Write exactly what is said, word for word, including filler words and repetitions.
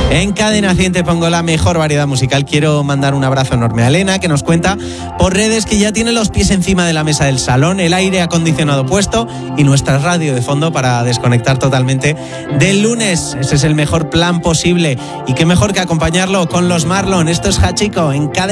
En Cadena cien te pongo la mejor variedad musical. Quiero mandar un abrazo enorme a Elena, que nos cuenta por redes que ya tiene los pies encima de la mesa del salón, el aire acondicionado puesto y nuestra radio de fondo para desconectar totalmente del lunes. Ese es el mejor plan posible. Y qué mejor que acompañarlo con los Marlon. Esto es Hachiko en Cadena.